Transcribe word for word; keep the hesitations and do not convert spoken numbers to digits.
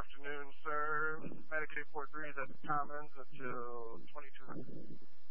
afternoon, sir. Medicaid four three is at the Commons until twenty-two hundred.